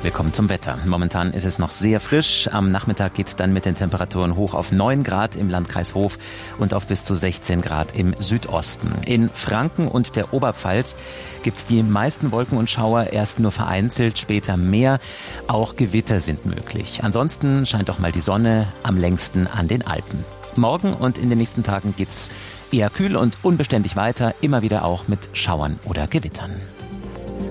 Willkommen zum Wetter. Momentan ist es noch sehr frisch. Am Nachmittag geht es dann mit den Temperaturen hoch auf 9 Grad im Landkreis Hof und auf bis zu 16 Grad im Südosten. In Franken und der Oberpfalz gibt es die meisten Wolken und Schauer erst nur vereinzelt, später mehr. Auch Gewitter sind möglich. Ansonsten scheint auch mal die Sonne, am längsten an den Alpen. Morgen und in den nächsten Tagen geht's eher kühl und unbeständig weiter, immer wieder auch mit Schauern oder Gewittern.